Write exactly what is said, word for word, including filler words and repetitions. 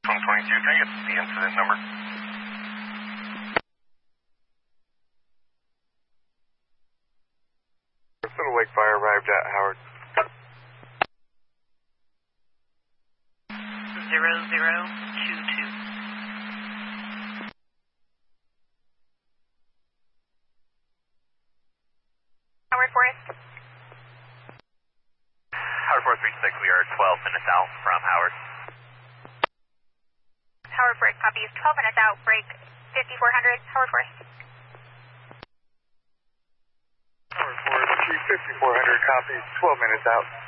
one twenty-two, can I get the incident number? Little Lake Fire arrived at Howard. Zero zero two two. Howard Forest. Howard four three six, we are twelve minutes out from Howard. Howard Forest copies. twelve minutes out, break fifty-four hundred. Howard Forest. Howard Forest, fifty-four hundred copies, twelve minutes out.